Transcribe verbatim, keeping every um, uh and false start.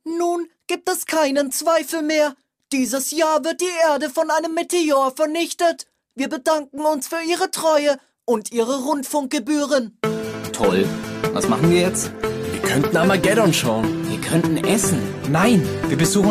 Nun gibt es keinen Zweifel mehr. Dieses Jahr wird die Erde von einem Meteor vernichtet. Wir bedanken uns für Ihre Treue und Ihre Rundfunkgebühren. Toll. Was machen wir jetzt? Wir könnten Armageddon schauen. Wir könnten essen. Nein, wir besuchen